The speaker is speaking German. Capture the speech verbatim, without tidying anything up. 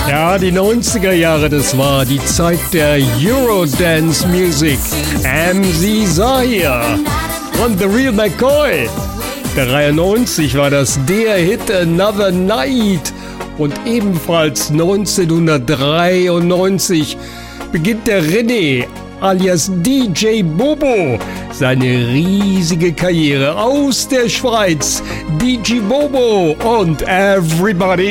Ja, die neunziger Jahre, das war die Zeit der Eurodance Music. M C Zahir und The Real McCoy. dreiundneunzig war das der Hit Another Night. Und ebenfalls neunzehnhundertdreiundneunzig beginnt der René alias D J Bobo seine riesige Karriere aus der Schweiz. D J Bobo und Everybody